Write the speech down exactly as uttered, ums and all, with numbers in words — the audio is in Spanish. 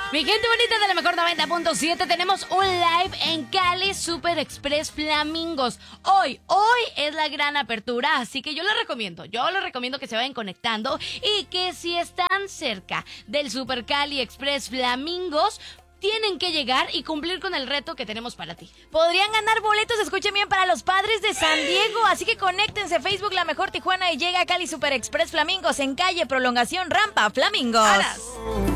Mi gente bonita de la mejor noventa punto siete, tenemos un live en Cali Super Express Flamingos. Hoy, hoy es la gran apertura, así que yo les recomiendo, yo les recomiendo que se vayan conectando y que si están cerca del Super Cali Express Flamingos, tienen que llegar y cumplir con el reto que tenemos para ti. Podrían ganar boletos, escuchen bien, para los Padres de San Diego. Así que conéctense, Facebook La Mejor Tijuana y llega a Cali Super Express Flamingos en calle Prolongación Rampa Flamingos. ¡Aras!